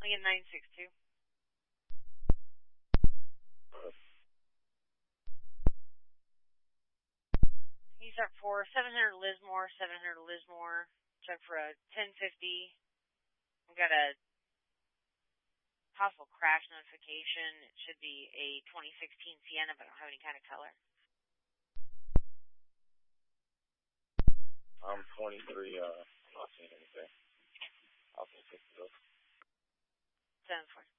Lincoln 962. He's up for 700 Lismore, 700 Lismore. Check for a 1050. We've got a possible crash notification. It should be a 2016 Sienna, but I don't have any kind of color. I'm 23, not seeing anything. I'll take 6 of those. 7-4.